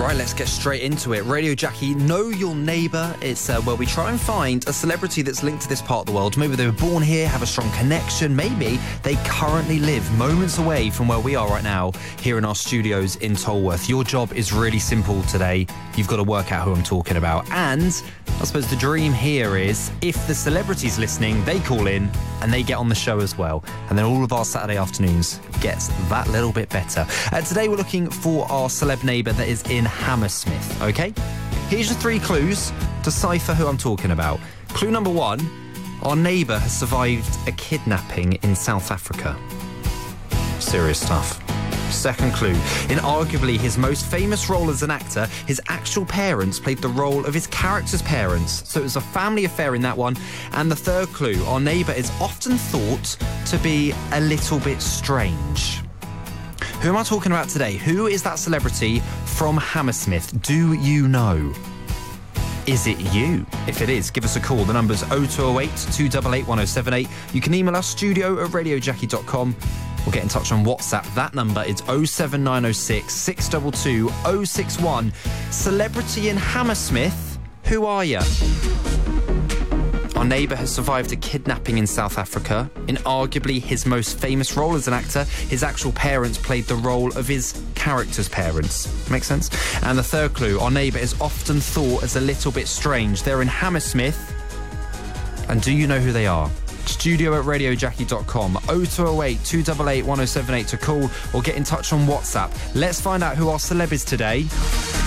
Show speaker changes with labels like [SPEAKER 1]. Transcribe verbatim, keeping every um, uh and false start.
[SPEAKER 1] Right, let's get straight into it. Radio Jackie, Know Your Neighbour. It's uh, where we try and find a celebrity that's linked to this part of the world. Maybe they were born here, have a strong connection. Maybe they currently live moments away from where we are right now, here in our studios in Tolworth. Your job is really simple today. You've got to work out who I'm talking about. And I suppose the dream here is, if the celebrity's listening, they call in and they get on the show as well. And then all of our Saturday afternoons gets that little bit better. Uh, today we're looking for our celeb neighbour that is in Hammersmith, okay? Here's your three clues. Decipher who I'm talking about. Clue number one, our neighbour has survived a kidnapping in South Africa. Serious stuff. Second clue, in arguably his most famous role as an actor, his actual parents played the role of his character's parents, so it was a family affair in that one. And the third clue, our neighbour is often thought to be a little bit strange. Who am I talking about today? Who is that celebrity from Hammersmith? Do you know? Is it you? If it is, give us a call. The number's oh two oh eight, two eight eight, one oh seven eight. You can email us, studio at radio jackie dot com. Or get in touch on WhatsApp. That number is oh seven nine oh six, six two two, oh six one. Celebrity in Hammersmith, who are you? Our neighbour has survived a kidnapping in South Africa. In arguably his most famous role as an actor, his actual parents played the role of his character's parents. Make sense? And the third clue, our neighbour is often thought as a little bit strange. They're in Hammersmith. And do you know who they are? Studio at radio jackie dot com, oh two oh eight, two eight eight, one oh seven eight to call or get in touch on WhatsApp. Let's find out who our celeb is today.